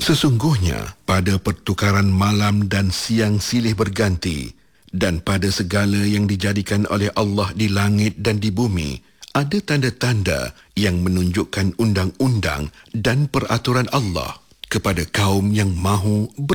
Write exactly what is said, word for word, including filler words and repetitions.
Sesungguhnya, pada pertukaran malam dan siang silih berganti dan pada segala yang dijadikan oleh Allah di langit dan di bumi, ada tanda-tanda yang menunjukkan undang-undang dan peraturan Allah kepada kaum yang mahu ber